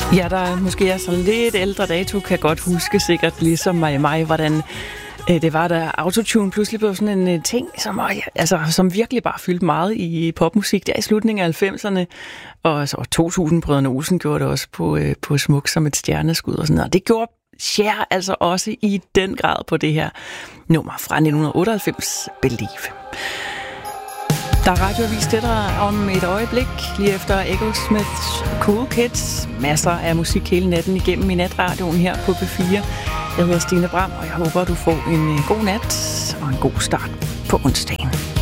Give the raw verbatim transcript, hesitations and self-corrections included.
Ja, der måske er sådan lidt ældre dato, kan godt huske sikkert ligesom mig, mig hvordan øh, det var, da autotune pludselig blev sådan en øh, ting, som, øh, altså, som virkelig bare fyldte meget i popmusik. Der i slutningen af halvfemserne, og så to tusind Brødrene Olsen gjorde det også på, øh, på Smuk som et stjerneskud og sådan noget. Og det gjorde Cher altså også i den grad på det her nummer fra nitten otteoghalvfems, Believe. Der er radioavis til dig om et øjeblik, lige efter Echosmiths Cool Kids. Masser af musik hele natten igennem i natradioen her på P fire. Jeg hedder Stine Bram, og jeg håber, du får en god nat og en god start på onsdagen.